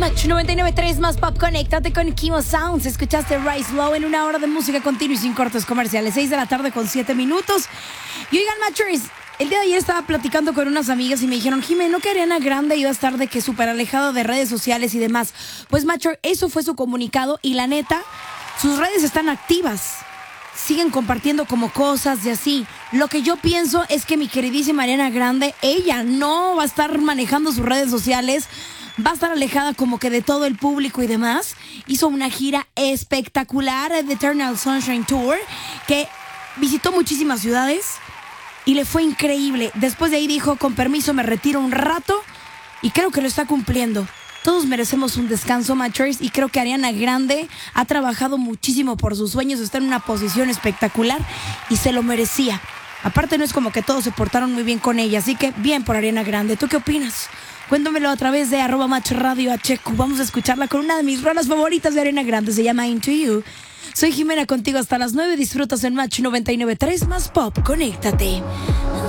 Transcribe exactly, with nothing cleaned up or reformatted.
Match noventa y nueve punto tres más pop. Conéctate con Kimo Sounds. Escuchaste Rise Low en una hora de música continua y sin cortes comerciales. seis de la tarde con siete minutos. Y oigan, Matchers, el día de ayer estaba platicando con unas amigas y me dijeron, Jimé, ¿no que Ariana Grande iba a estar de que súper alejada de redes sociales y demás? Pues, Matcher, eso fue su comunicado y la neta, sus redes están activas. Siguen compartiendo como cosas y así. Lo que yo pienso es que mi queridísima Ariana Grande, ella no va a estar manejando sus redes sociales, va a estar alejada como que de todo el público y demás. Hizo una gira espectacular, The Eternal Sunshine Tour, que visitó muchísimas ciudades y le fue increíble. Después de ahí dijo, con permiso me retiro un rato, y creo que lo está cumpliendo. Todos merecemos un descanso, Matchers, y creo que Ariana Grande ha trabajado muchísimo por sus sueños, está en una posición espectacular y se lo merecía. Aparte, no es como que todos se portaron muy bien con ella, así que bien por Ariana Grande. ¿Tú qué opinas? Cuéntamelo a través de arroba Match Radio H Q. Vamos a escucharla con una de mis rolas favoritas de Ariana Grande, se llama Into You. Soy Jimena contigo hasta las nueve, disfrutas en Match noventa y nueve punto tres más pop. Conéctate.